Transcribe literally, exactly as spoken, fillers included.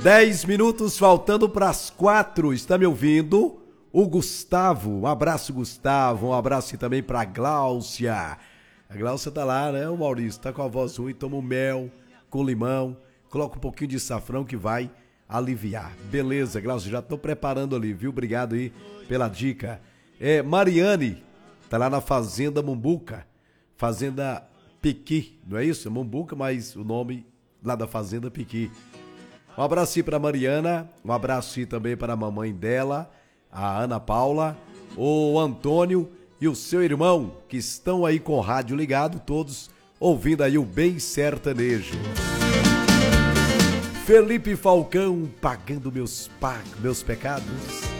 Dez minutos faltando para as quatro. Está me ouvindo? O Gustavo. Um abraço, Gustavo. Um abraço também para a Gláucia. A Gláucia tá lá, né? O Maurício tá com a voz ruim. Toma um mel com limão. Coloca um pouquinho de safrão que vai aliviar. Beleza, Gláucia. Já tô preparando ali, viu? Obrigado aí pela dica. É, Mariane tá lá na Fazenda Mumbuca. Fazenda Piqui, não é isso? É Mumbuca, mas o nome lá da Fazenda Piqui. Um abraço para Mariana, um abraço também para a mamãe dela, a Ana Paula, o Antônio e o seu irmão, que estão aí com o rádio ligado, todos ouvindo aí o Bem Sertanejo. Felipe Falcão, pagando meus, pag... meus pecados.